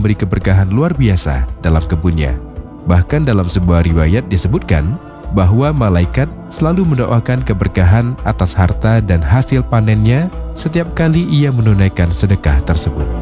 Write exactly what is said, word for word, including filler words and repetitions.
memberi keberkahan luar biasa dalam kebunnya. Bahkan dalam sebuah riwayat disebutkan bahwa malaikat selalu mendoakan keberkahan atas harta dan hasil panennya setiap kali ia menunaikan sedekah tersebut.